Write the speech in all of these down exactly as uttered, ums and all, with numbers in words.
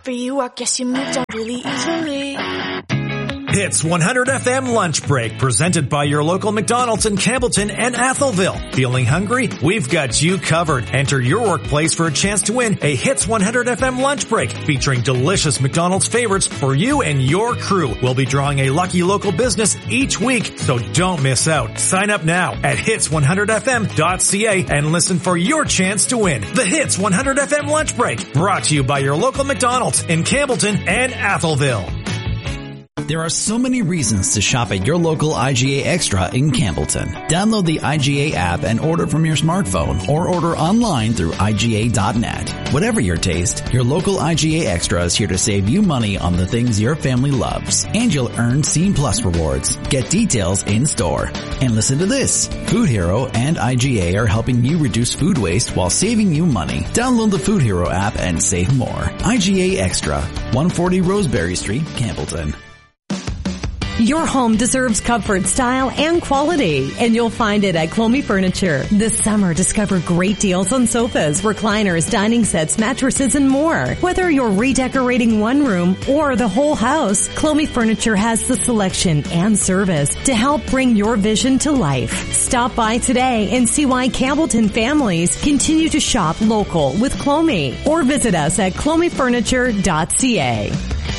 For you, I guess you moved on really easily. Hits one hundred F M Lunch Break, presented by your local McDonald's in Campbellton and Atholville. Feeling hungry? We've got you covered. Enter your workplace for a chance to win a Hits one hundred F M Lunch Break, featuring delicious McDonald's favorites for you and your crew. We'll be drawing a lucky local business each week, so don't miss out. Sign up now at hits one hundred f m dot c a and listen for your chance to win the Hits one hundred F M Lunch Break, brought to you by your local McDonald's in Campbellton and Atholville. There are so many reasons to shop at your local I G A Extra in Campbellton. Download the I G A app and order from your smartphone, or order online through I G A dot net. Whatever your taste, your local I G A Extra is here to save you money on the things your family loves. And you'll earn Scene Plus rewards. Get details in store. And listen to this. Food Hero and I G A are helping you reduce food waste while saving you money. Download the Food Hero app and save more. I G A Extra, one forty Roseberry Street, Campbellton. Your home deserves comfort, style, and quality, and you'll find it at Clomie Furniture. This summer, discover great deals on sofas, recliners, dining sets, mattresses, and more. Whether you're redecorating one room or the whole house, Clomie Furniture has the selection and service to help bring your vision to life. Stop by today and see why Campbellton families continue to shop local with Clomie, or visit us at clomie furniture dot c a.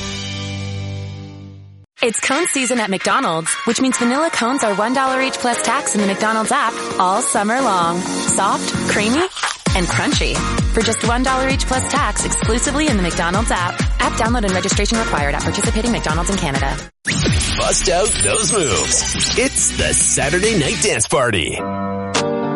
It's cone season at McDonald's, which means vanilla cones are one dollar each plus tax in the McDonald's app all summer long. Soft, creamy, and crunchy. For just one dollar each plus tax exclusively in the McDonald's app. App download and registration required at participating McDonald's in Canada. Bust out those moves. It's the Saturday Night Dance Party.